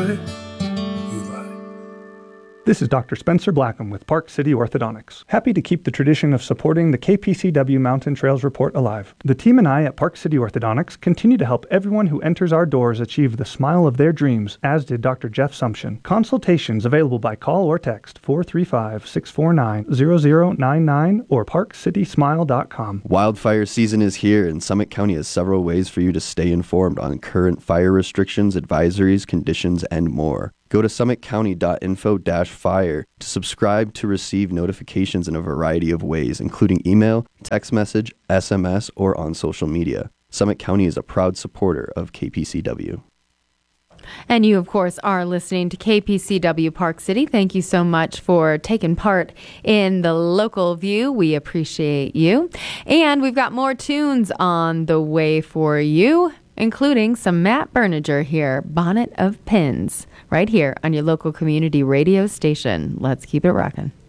lie, you lie. This is Dr. Spencer Blackham with Park City Orthodontics. Happy to keep the tradition of supporting the KPCW Mountain Trails Report alive. The team and I at Park City Orthodontics continue to help everyone who enters our doors achieve the smile of their dreams, as did Dr. Jeff Sumption. Consultations available by call or text 435-649-0099 or parkcitysmile.com. Wildfire season is here, and Summit County has several ways for you to stay informed on current fire restrictions, advisories, conditions, and more. Go to summitcounty.info-fire to subscribe to receive notifications in a variety of ways, including email, text message, SMS, or on social media. Summit County is a proud supporter of KPCW. And you, of course, are listening to KPCW Park City. Thank you so much for taking part in the local view. We appreciate you. And we've got more tunes on the way for you, including some Matt Berninger here, Bonnet of Pins, right here on your local community radio station. Let's keep it rocking.